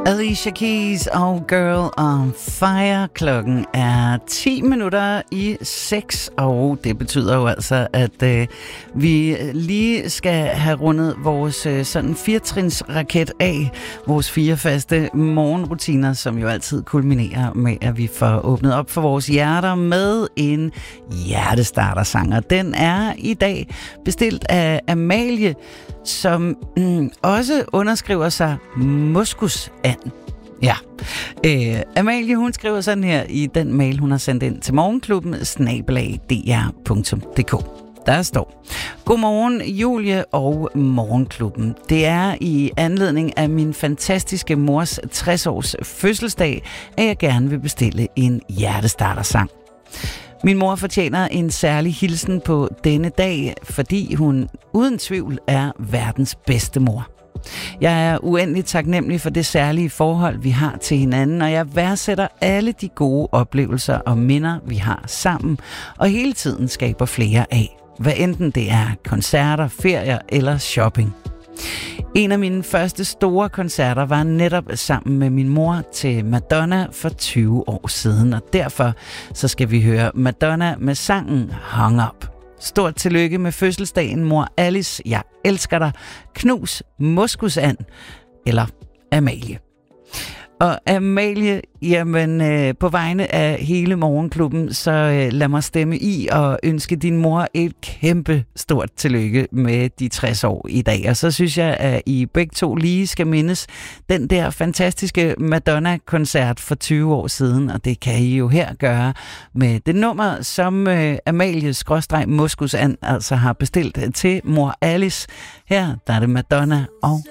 Alicia Keys og Girl on Fire. Klokken er 6:10, og det betyder jo altså, at vi lige skal have rundet vores sådan 4-trinsraket af. Vores 4 faste morgenrutiner, som jo altid kulminerer med, at vi får åbnet op for vores hjerter med en hjertestartersang. Og den er i dag bestilt af Amalie, som også underskriver sig Moskusand. Ja. Amalie, hun skriver sådan her i den mail, hun har sendt ind til morgenklubben @dr.dk. Der står: Godmorgen Julie og morgenklubben. Det er i anledning af min fantastiske mors 60-års fødselsdag, at jeg gerne vil bestille en hjertestartersang. Min mor fortjener en særlig hilsen på denne dag, fordi hun uden tvivl er verdens bedste mor. Jeg er uendeligt taknemmelig for det særlige forhold, vi har til hinanden, og jeg værdsætter alle de gode oplevelser og minder, vi har sammen, og hele tiden skaber flere af. Hvad enten det er koncerter, ferier eller shopping. En af mine første store koncerter var netop sammen med min mor til Madonna for 20 år siden, og derfor så skal vi høre Madonna med sangen Hung Up. Stort tillykke med fødselsdagen, mor Alice. Jeg elsker dig. Knus Moskusand. Eller Amalie. Og Amalie, jamen på vegne af hele morgenklubben, så lad mig stemme i og ønske din mor et kæmpe stort tillykke med de 60 år i dag. Og så synes jeg, at I begge to lige skal mindes den der fantastiske Madonna-koncert for 20 år siden. Og det kan I jo her gøre med det nummer, som Amalie-Moskusand altså har bestilt til mor Alice. Her der er det Madonna og